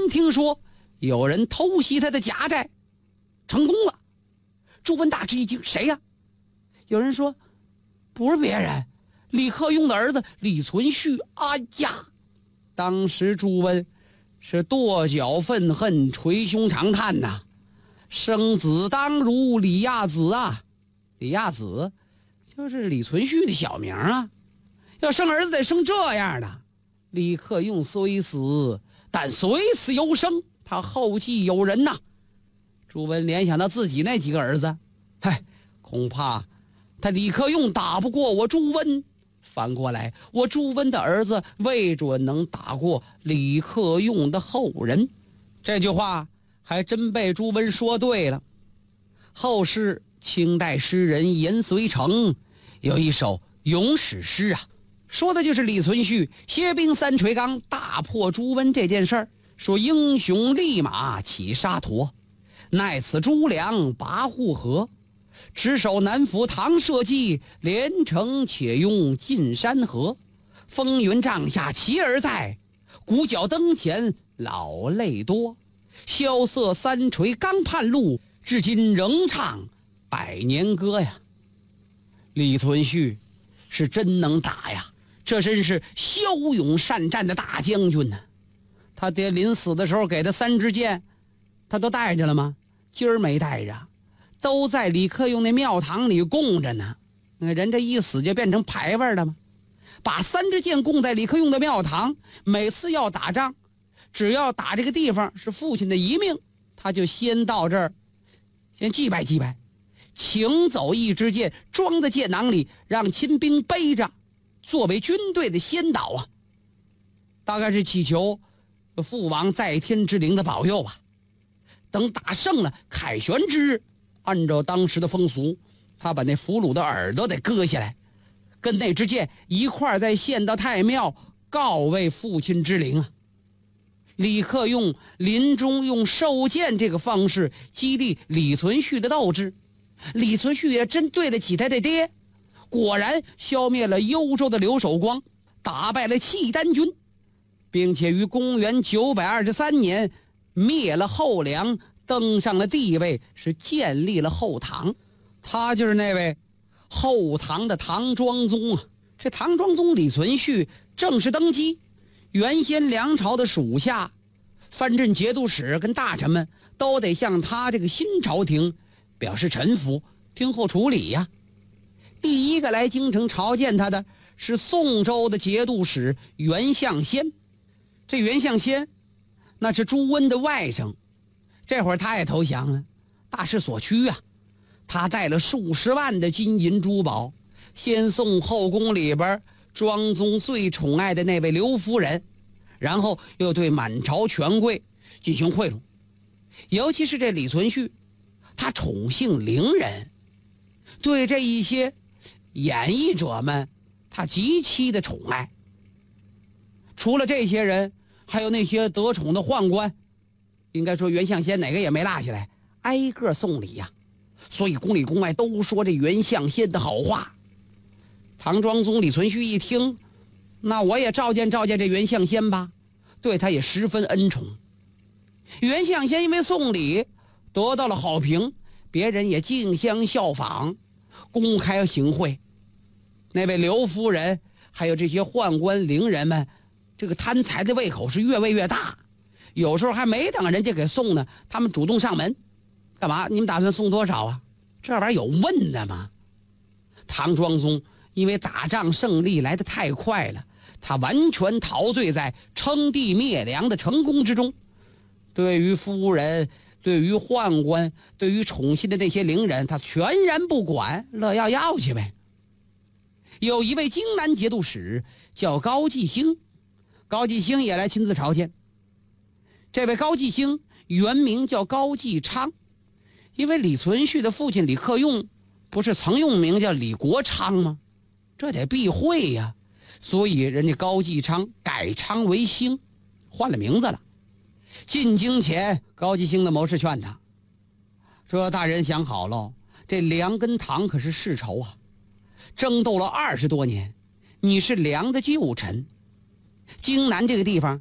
刚听说有人偷袭他的家寨，成功了。朱温大吃一惊，谁呀？有人说不是别人，李克用的儿子李存勖。哎呀，当时朱温是跺脚愤恨，捶胸长叹呐，生子当如李亚子啊。李亚子就是李存勖的小名啊，要生儿子得生这样的。李克用虽死，但虽死犹生，他后继有人呐。朱温联想到自己那几个儿子，恐怕他李克用打不过我朱温，反过来我朱温的儿子未准能打过李克用的后人。这句话还真被朱温说对了。后世清代诗人严遂成有一首咏史诗啊，说的就是李存勖携兵三垂纲大破朱温这件事儿。说英雄立马起沙陀，奈此朱良跋扈河，持守南府唐社稷，连城且用进山河。风云帐下旗儿在，鼓角灯前老泪多。萧瑟三垂纲畔路，至今仍唱百年歌呀。李存勖是真能打呀，这真是骁勇善战的大将军呢。他爹临死的时候给他3支箭，他都带着了吗？今儿没带着，都在李克用那庙堂里供着呢。那人这一死就变成牌位了吗？把3支箭供在李克用的庙堂，每次要打仗，只要打这个地方是父亲的遗命，他就先到这儿，先祭拜祭拜，请走1支箭，装在箭囊里，让亲兵背着，作为军队的先导啊。大概是祈求父王在天之灵的保佑吧。等打胜了，凯旋之日，按照当时的风俗，他把那俘虏的耳朵得割下来，跟那支箭一块再献到太庙，告慰父亲之灵啊。李克用临终用授剑这个方式激励李存勖的斗志，李存勖也真对得起他的爹，果然消灭了幽州的刘守光，打败了契丹军，并且于公元923年灭了后梁，登上了帝位，是建立了后唐。他就是那位后唐的唐庄宗啊。这唐庄宗李存勖正式登基，原先梁朝的属下藩镇节度使跟大臣们都得向他这个新朝廷表示臣服，听候处理呀。第一个来京城朝见他的是宋州的节度使袁相先。这袁相先那是朱温的外甥，这会儿他也投降了，大势所趋啊。他带了数十万的金银珠宝，先送后宫里边庄宗最宠爱的那位刘夫人，然后又对满朝权贵进行贿赂。尤其是这李存勖，他宠幸伶人，对这一些演绎者们他极其的宠爱。除了这些人，还有那些得宠的宦官，应该说袁相先哪个也没落下来，挨个送礼呀。所以宫里宫外都说这袁相先的好话。唐庄宗李存勖一听，那我也召见召见这袁相先吧，对他也十分恩宠。袁相先因为送礼得到了好评，别人也竞相效仿，公开行贿。那位刘夫人还有这些宦官伶人们，这个贪财的胃口是越喂越大，有时候还没等人家给送呢，他们主动上门，干嘛？你们打算送多少啊？这玩意儿有问的吗？唐庄宗因为打仗胜利来得太快了，他完全陶醉在称帝灭梁的成功之中，对于夫人，对于宦官，对于宠信的那些伶人，他全然不管，乐要去呗。有一位荆南节度使叫高继兴，高继兴也来亲自朝见。这位高继兴原名叫高继昌，因为李存勖的父亲李克用不是曾用名叫李国昌吗？这得避讳呀，所以人家高继昌改昌为兴，换了名字了。进京前，高继兴的谋士劝他说：“大人想好了，这梁跟唐可是世仇啊，争斗了20多年，你是梁的旧臣。荆南这个地方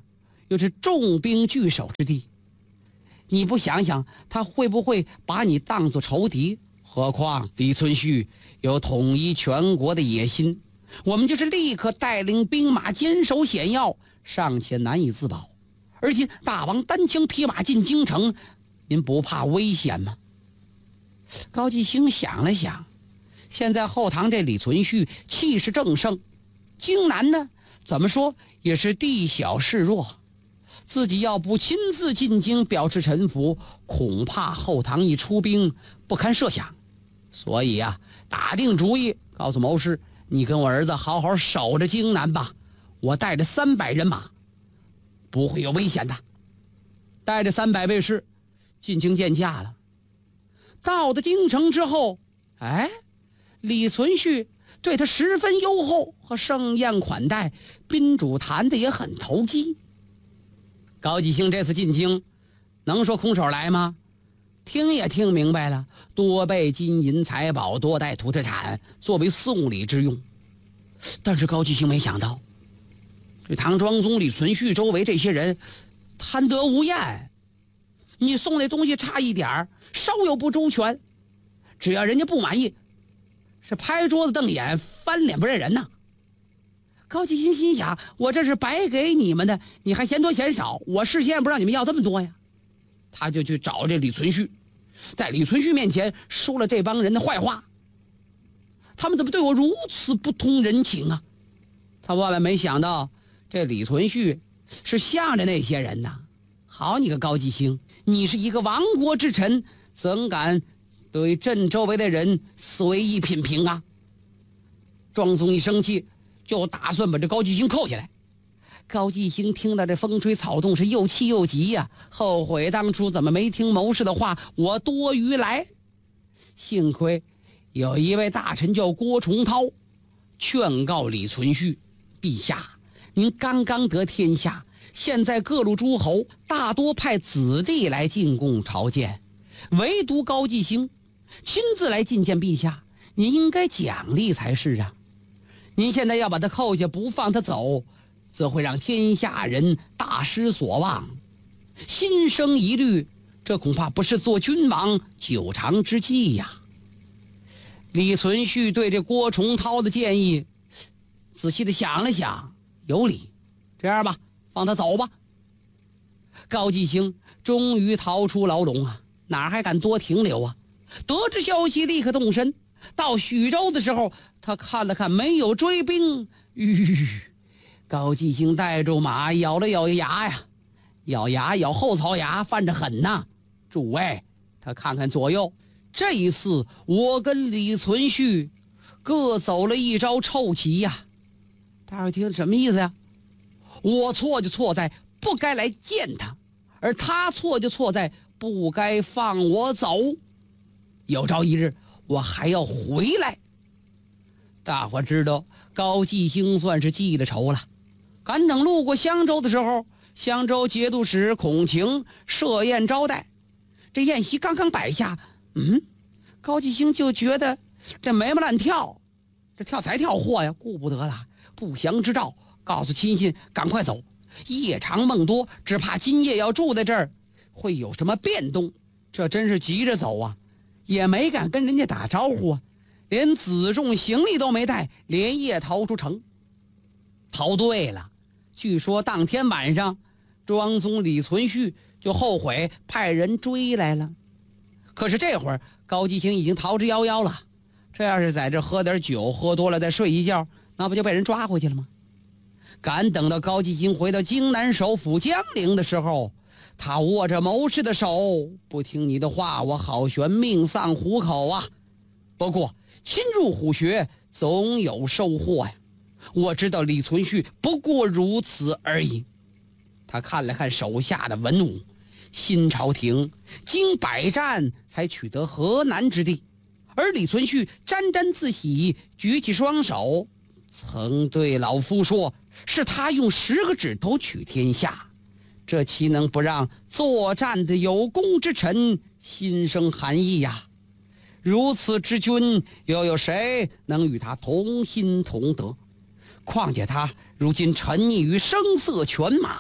又是重兵聚守之地，你不想想他会不会把你当作仇敌？何况李存勖有统一全国的野心，我们就是立刻带领兵马坚守险要，尚且难以自保，而今大王单枪匹马进京城，您不怕危险吗？高继兴想了想，现在后唐这李存勖气势正盛，京南呢怎么说也是地小势弱，自己要不亲自进京表示臣服，恐怕后唐一出兵不堪设想。所以啊，打定主意告诉谋士，你跟我儿子好好守着京南吧，我带着300人马，不会有危险的。带着300卫士进京见驾了。到了京城之后，李存勖对他十分优厚和盛宴款待，宾主谈的也很投机。高继兴这次进京能说空手来吗？听也听明白了，多备金银财宝，多带土特产作为送礼之用。但是高继兴没想到，这唐庄宗李存勖周围这些人贪得无厌，你送那东西差一点稍有不周全，只要人家不满意，是拍桌子瞪眼，翻脸不认人呐。高继兴心想，我这是白给你们的，你还嫌多嫌少，我事先不让你们要这么多呀。他就去找这李存勖，在李存勖面前说了这帮人的坏话，他们怎么对我如此不通人情啊？他万万没想到，这李存勖是向着那些人呐。好你个高继兴，你是一个亡国之臣，怎敢对朕周围的人随意品评啊？庄宗一生气，就打算把这高继兴扣下来。高继兴听到这风吹草动，是又气又急呀，后悔当初怎么没听谋士的话，我多余来。幸亏有一位大臣叫郭崇韬，劝告李存勖，陛下，您刚刚得天下，现在各路诸侯大多派子弟来进贡朝见，唯独高继兴亲自来觐见陛下，您应该奖励才是啊。您现在要把他扣下，不放他走，则会让天下人大失所望，心生疑虑，这恐怕不是做君王久长之计呀。李存勖对这郭崇韬的建议仔细的想了想，有理，这样吧，放他走吧。高继兴终于逃出牢笼啊，哪还敢多停留啊？得知消息立刻动身，到徐州的时候，他看了看没有追兵，高继兴带住马，咬了咬牙呀，咬牙咬后槽牙，犯着狠呐。诸位，他看看左右，这一次我跟李存勖各走了一招臭棋呀。大伙听什么意思呀？我错就错在不该来见他，而他错就错在不该放我走。有朝一日我还要回来。大伙知道高继兴算是记了仇了。赶等路过襄州的时候，襄州节度使孔晴设宴招待，这宴席刚刚摆下，高继兴就觉得这没么乱跳，这跳财跳货呀，顾不得了，不祥之兆，告诉亲信赶快走，夜长梦多，只怕今夜要住在这儿会有什么变动。这真是急着走啊，也没敢跟人家打招呼啊，连辎重行李都没带，连夜逃出城。逃对了，据说当天晚上庄宗李存勖就后悔派人追来了。可是这会儿高继兴已经逃之夭夭了，这要是在这喝点酒，喝多了再睡一觉，那不就被人抓回去了吗？赶等到高继兴回到京南首府江陵的时候，他握着谋士的手，不听你的话，我好悬命丧虎口啊。不过侵入虎穴总有收获呀，我知道李存勖不过如此而已。他看了看手下的文武，新朝廷经百战才取得河南之地，而李存勖沾沾自喜，举起双手，曾对老夫说是他用10个指头取天下，这岂能不让作战的有功之臣心生寒意呀？如此之君，又有谁能与他同心同德？况且他如今沉溺于声色犬马，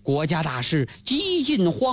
国家大事几近荒